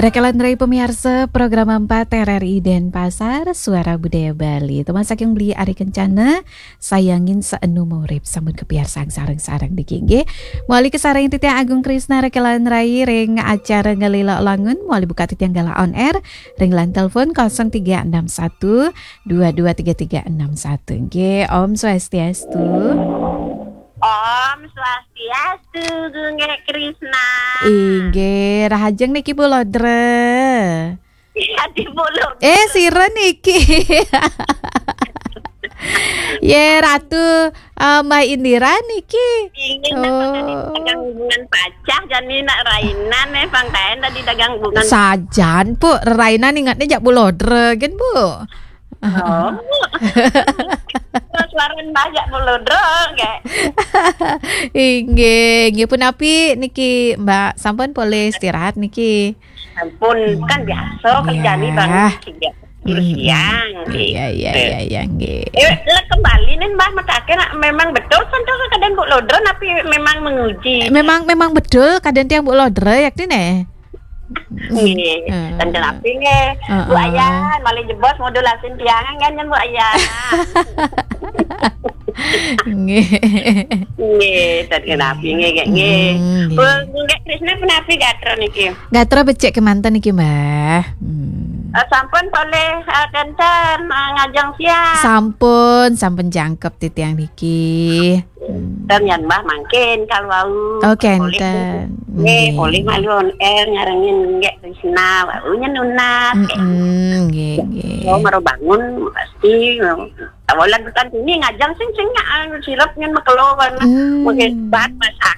Rekelan pemirsa program 4 RRI Denpasar Suara Budaya Bali. Teman saking beli Ari Kencana sayangin seenu urip sambut kebiasaan sareng-sareng di GG. Muali kesareng Titiang Agung Krisna Rekelan Rai ring acara ngelila langun muali buka Titiang Gala on air ring lan telepon 0361 223361. Nggih, Om Swastiastu. Om Swastiastu, Gunge Krisna. Inggih, rahajeng niki bulodre. Iya di mulut. Sira niki. Ye Ratu Mbak Indira niki. Ingin dagang hubungan pacah jadi nak rainan Bang Taen tadi dagang hubungan. Sajan Bu, rainan ingatnya jak bulodre kan Bu. Oh. Suaran banyak bulodre nggih. Inggih pun api niki Mbak sampun boleh istirahat niki. Ampun kan biasa kerjaan Bang siang. Iya nggih. Kembali nih Mbak matake memang betul santos kadang bulodre tapi memang menguji. Memang betul kadang tiang bulodre yakni nih. Nggih, tapi nggih. Bu Ayan, malah jebos modulasi tiangan kan Bu Ayan. Nggih, tadi kenapa nggih. Nggih Krisna kenapa gatra niki? Gatra becek ke mantan niki, Mbah. Sampun boleh kenten ngajang siang. Sampun jangkep titiang niki. Dan yang Mbah mangkin kalau wau. Kenten. Nggih, boleh malu on air ngarengin nggih Krisna, waunya nunat. Nggih. Oh, maro bangun pasti awalan bukan ini ngajang sing sirap nyen mekelowan. Mungkin bat masak.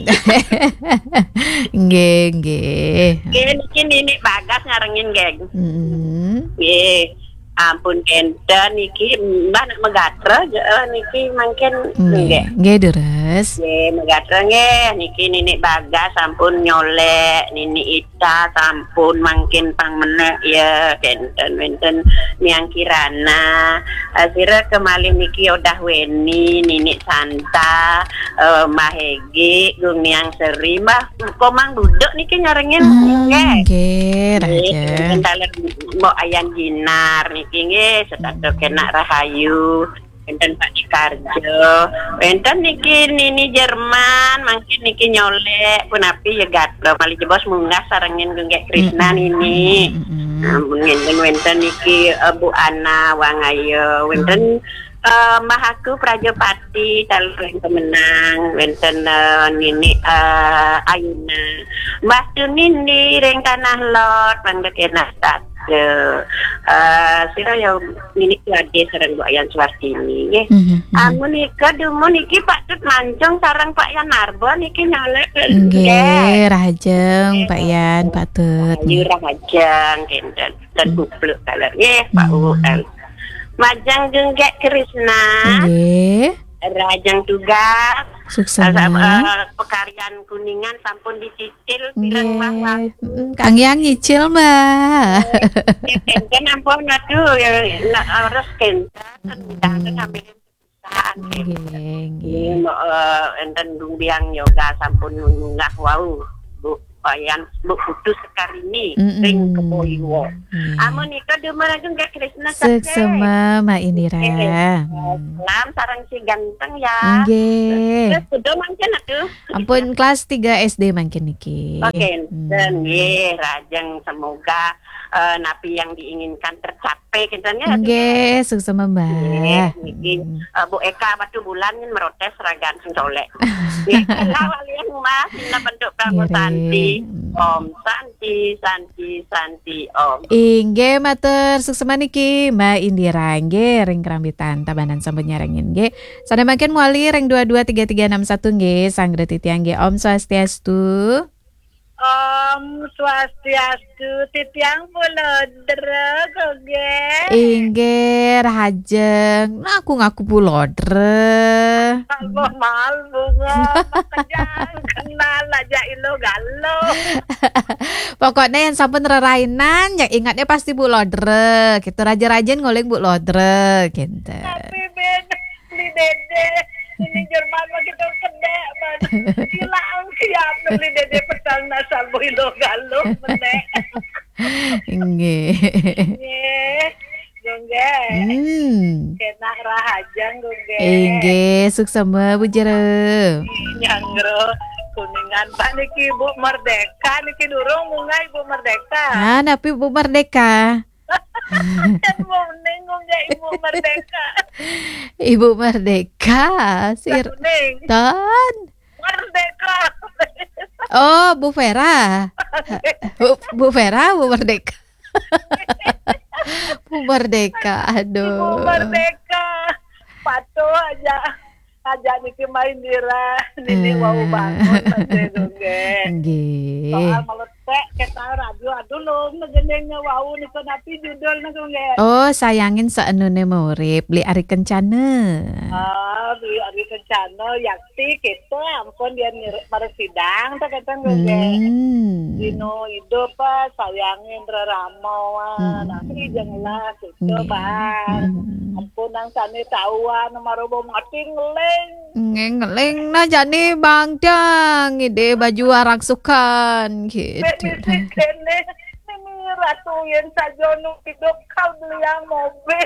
Nggih. Ini bagas ngarengin geng. Nggih. Ampun kenten niki Mbah nak megatra niki mangken nggih deres. Nggih megatra nggih niki Nini Bagas sampun nyolek Nini Ita sampun mangken pang meneh ya kenten wenten Miang Kirana sira kemalih niki Odah Weni Nini Santa Mbah Hegi Gung Miang Seri Mbah Komang duduk niki nyarengin nggih raja dalan Mbok Ayan Jinar niki nggih sedaya kena rahayu enten Pak Dikarjo enten niki Nini Jerman mangkin niki nyolek punapi ya gatlo mali jebos munggah sarengin Gunggek Krisna nini wenten niki Bu Ana Wangayo wenten Mahaku Prajapati taleng pemenang wenten Nini Ayuna Mbah Nini ring tanah lot mangga kena sira ya milik ade sareng Bu Ayan Suwartini nggih. Amun nika dumun niki Pak Tut Mancung sareng Pak Yan Narbo niki nyalek nggih rahajeng Pak Yan Pak Tut. Ayu rahajeng kenten dan bubluk kaler nggih Pak U. Majang Gunggek Krisna. Nggih. Rajang tugas sukses pekaryan Kuningan sampun dicicil pirang Mbah. Kang yang nyicil Mbak. Kenten ampun aduh ya harus kenten sampai nggih. Enten dumbiang yoga sampun ngunggah wau Bu Ayan Bu Putus sekali ini ring Kepoiwo. Amun nika demen Gunggek Krisna seksema Ma Indira. Salam sareng si ganteng ya. Nggih. Sudah mangken atuh. Ampun kelas 3 SD mangken niki. Oke, dan nggih rajeng semoga napi yang diinginkan tercapai kitanya. Nggih, suksema Mbak. Niki Bu Eka batu bulan merotes ragan sing solek. Nggih, lawalian Mas dina bentuk Pramu Santi. Om Santi Om. Inggih matur suksema niki Mbak Indira nggih ring kerambitan tabanan sampun nyarengin nggih. Sada mangken muali ring 223361 nggih sanggre titiang nggih Om Swastiastu. Om Swastiastu titiang bulodre nggih. Inggih rahajeng ngaku bulodre. Allah mal bunga kenal aja ilo galo. Pokoknya yang sampun rerainan yang ingatnya pasti Bu Lodre. Gitu raja-rajen ngoleng Bu Lodre gitu. Tapi beda di dede ini Jerman mah kita kedek man. Hilang siap beli dede pesan nasal boilo galo menek. Nggih. Nggih. Gongge. Kena rahajang gongge. Nggih, suksema Bu Jero. Nyanggro kuningan Pak niki Ibu Merdeka niki durung munggah Ibu Merdeka. Napi Bu Merdeka. Kan mau nengong ya Ibu Merdeka. Ibu Merdeka, sir. Kuning. Tan. Merdeka. Oh, Bu Vera. Bu Vera, Bu Merdeka. Bu Merdeka, aduh. Ibu Merdeka. Pato aja niki main dira. Nini wau bangun pasti gongge. Nggih. Soal meletek kita radio aduh ngegendengnya wau niko napi judulnya gongge. Oh, sayangin saenune urip, beli ari kencana. Beli ari kencana yakti kita ampun dia marek sidang tak kata gongge. Dino hidup sayangin reramoan. Nanti janganlah gitu bang. Ampun nang sane tauan marobo mati ngeleng na jani Bang Dang ide baju rangsukan gitu. Kene ini ratu yang sajono hidup kau beli mobil.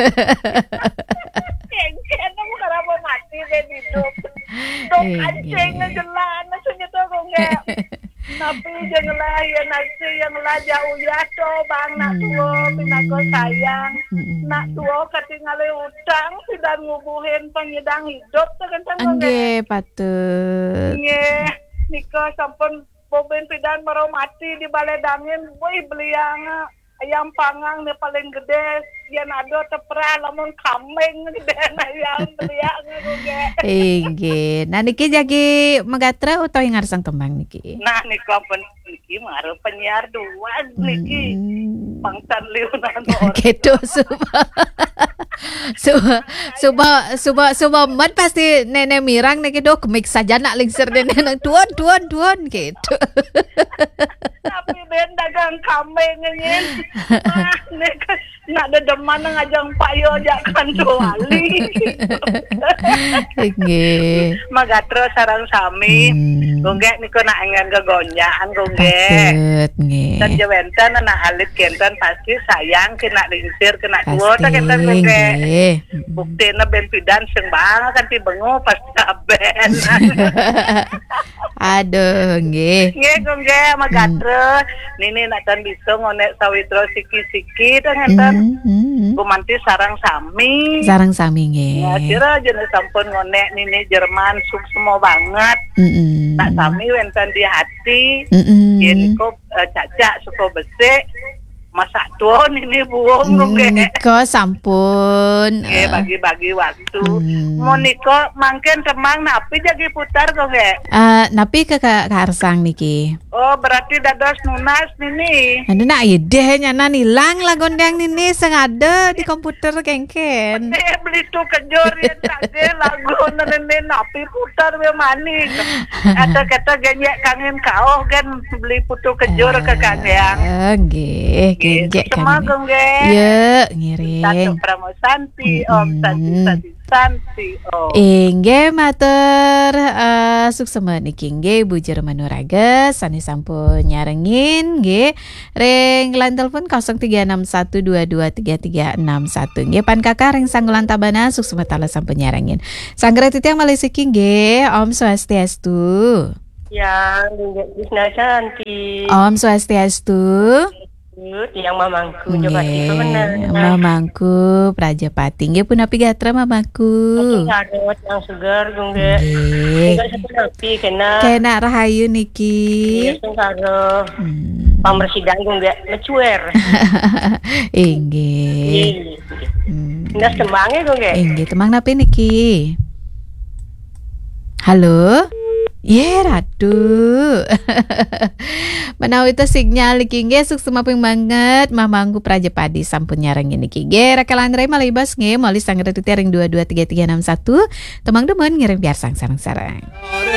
Kene mau kenapa mati dan hidup. Dok anjingnya jelas maksudnya tuh enggak. Tapi janganlah ya nasi yang lah jauh ya to bang nak tuo pinako sayang nak tuo ketinggalan utang sudah ngubuhin pengidang hidup tuh kan Angge patut. Nggih nika sampun boben pidan baru mati di balai dangin boy beli yang ayam panggang nih paling gede yang ada tepera lamun kameng gede ayam beli yang Nggih. Nah niki jagi megatra utawi ngarsang tembang niki. Nah nika pun niki maru penyiar dua niki pangsan liunan orang. Gitu suba mat pasti nenek mirang niki do kemik saja nak lingser nenek tuan gitu. Tapi ben dagang kambing nyen. Nak ada deman ngajang payo ajakan tuali. Nggih. Magatro sarang sami. Gongge niku nak engan gegonjaan gongge. Patut nggih. Dan jawenten anak alit kenten pasti sayang kena lingsir kena tuwa ta kenten gongge. Buktena ben pidan sing banget kan bengo pas taben. Aduh nggih. Nggih gongge magatro. Nini nak tan bisa ngonek sawitro siki-siki ta ngenten. Gumanti sarang sami. Sarang sami nggih. Ya kira jenis sampun ngonek nini Jerman semua banget. Tak sami wenten di hati. Yen kok cacak suka besek. Masak tuon ini buong Niko sampun. Bagi-bagi waktu. Mau Niko mangken temang napi jadi putar kok Napi ke karsang niki. Oh berarti dados nunas nini. Ada nak ide nyana nilang lah gondang nini sengaja di komputer kengken. Beli tu kejor yang tadi lagu nini napi putar be manis. Atau kata genyek kangen kau kan beli putu kejor ke kangeang. Nggih. Genjek kan. Ya, ngiring. Satu Pramosanti, Om Santi, Om. Nggih matur suksema niki nggih Bu Jero Manuraga sane sampun nyarengin nggih. Ring lan telepon 0361223361 nggih pan kakak ring sanggulan tabana suksema tala sampun nyarengin. Sanggara titiang Malisiki nggih, Om Swastiastu. Ya, Krishna Santi. Om Swastiastu. Yang mamangku coba itu benar. Mamangku Prajapati nggih punapi gatra mamangku. Sarot yang segar gongge. Enggak sepenapi kena rahayu niki. Iya karo. Pamresiden gongge mecuer. Nggih. Ndas tembange gongge. Nggih, temang napi niki? Halo? Ye ratu. Menawi itu sinyal iki nggih suksema ping banget mamangku Prajapadi sampun nyarengin iki. Nggih rekalan rai malibas nggih mali sanggeut ring 223361 temang demen ngiring biar sareng-sareng.